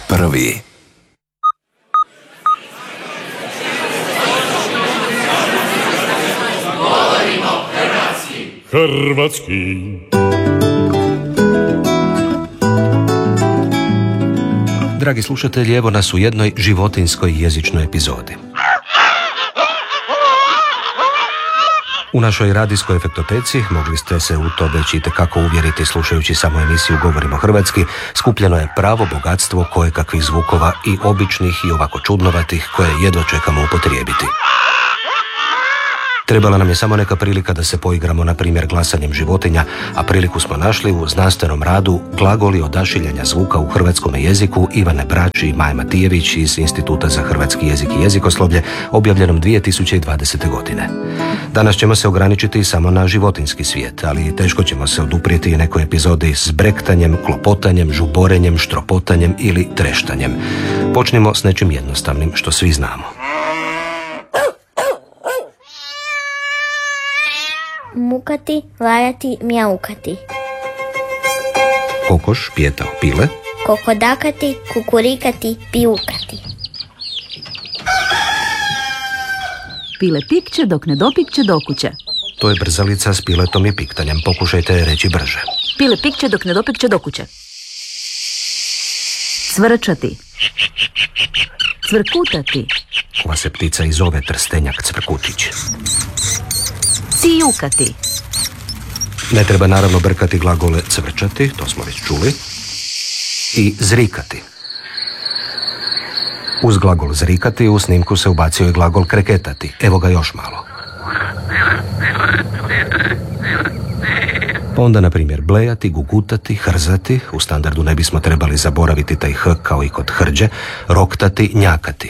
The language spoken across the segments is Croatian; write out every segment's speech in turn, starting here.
prvi. Hrvatski. Dragi slušatelji, evo nas u jednoj životinjskoj jezičnoj epizodi. U našoj radijskoj efektoteci mogli ste se u to već itekako uvjeriti slušajući samo emisiju Govorimo hrvatski. Skupljeno je pravo bogatstvo kojekakvih zvukova i običnih i ovako čudnovatih koje jedva čekamo upotrijebiti. Trebala nam je samo neka prilika da se poigramo, na primjer, glasanjem životinja, a priliku smo našli u znanstvenom radu Glagoli odašiljanja zvuka u hrvatskom jeziku Ivane Brač i Maje Matijević iz Instituta za hrvatski jezik i jezikoslovlje, objavljenom 2020. godine. Danas ćemo se ograničiti samo na životinjski svijet, ali teško ćemo se oduprijeti nekoj epizodi s brektanjem, klopotanjem, žuborenjem, štropotanjem ili treštanjem. Počnimo s nečim jednostavnim što svi znamo. Mukati, lajati, mjaukati. Kokoš pijetao pile. Kokodakati, kukurikati, piukati. Pile pikće dok ne dopikće do kuće. To je brzalica s piletom i piktanjem. Pokušajte reći brže. Pile pikće dok ne dopikće do kuće. Cvrčati. Cvrkutati. Ova se ptica i zove trstenjak cvrkutić. Cijukati. Ne treba naravno brkati glagole cvrčati, to smo već čuli, i zrikati. Uz glagol zrikati u snimku se ubacio i glagol kreketati. Evo ga još malo. Pa onda, na primjer, blejati, gugutati, hrzati, u standardu ne bismo trebali zaboraviti taj h kao i kod hrđe, roktati, njakati.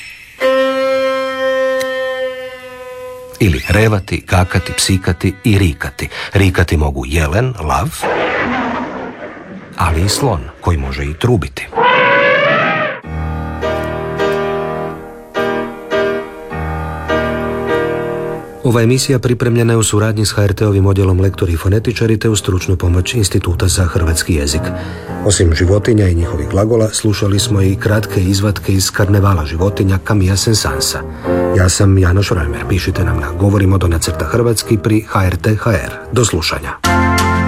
Ili revati, gakati, psikati i rikati. Rikati mogu jelen, lav, ali i slon, koji može i trubiti. Ova emisija pripremljena je u suradnji s HRT-ovim odjelom lektori i fonetičari te uz stručnu pomoć Instituta za hrvatski jezik. Osim životinja i njihovih glagola, slušali smo i kratke izvatke iz karnevala životinja Camilla Saint-Sansa. Ja sam Janoš Rojmer. Pišite nam na govorimo _hrvatski pri HRT.hr. Do slušanja.